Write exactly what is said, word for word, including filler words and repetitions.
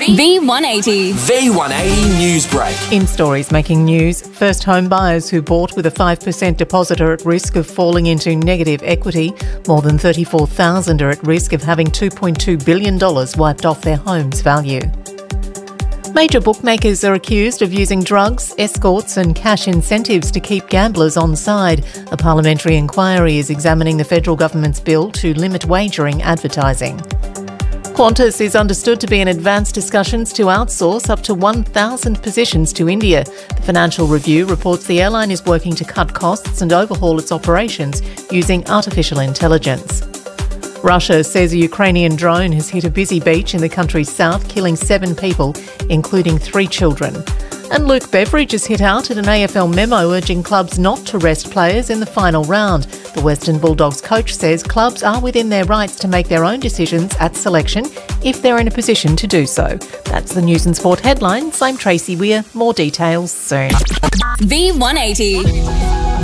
V one eighty. V one eighty Newsbreak. In stories making news, first home buyers who bought with a five percent deposit are at risk of falling into negative equity. More than thirty-four thousand are at risk of having two point two billion dollars wiped off their home's value. Major bookmakers are accused of using drugs, escorts and cash incentives to keep gamblers on side. A parliamentary inquiry is examining the federal government's bill to limit wagering advertising. Qantas is understood to be in advanced discussions to outsource up to one thousand positions to India. The Financial Review reports the airline is working to cut costs and overhaul its operations using artificial intelligence. Russia says a Ukrainian drone has hit a busy beach in the country's south, killing seven people, including three children. And Luke Beveridge has hit out at an A F L memo urging clubs not to rest players in the final round. The Western Bulldogs coach says clubs are within their rights to make their own decisions at selection if they're in a position to do so. That's the News and Sport headlines. I'm Tracy Weir. More details soon. V one eighty.